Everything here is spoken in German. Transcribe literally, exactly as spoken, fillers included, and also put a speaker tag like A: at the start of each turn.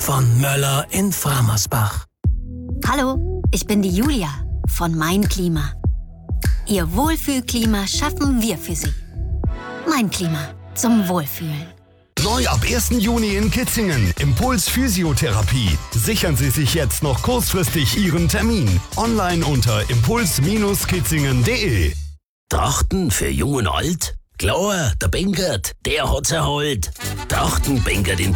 A: von Möller in Framersbach.
B: Hallo, ich bin die Julia von Mein Klima. Ihr Wohlfühlklima schaffen wir für Sie. Mein Klima zum Wohlfühlen.
C: Neu ab ersten Juni in Kitzingen. Impuls Physiotherapie. Sichern Sie sich jetzt noch kurzfristig Ihren Termin. Online unter impuls kitzingen punkt de.
D: Trachten für Jung und Alt? Klar, der Benkert, der hat's erholt. Trachten Benkert in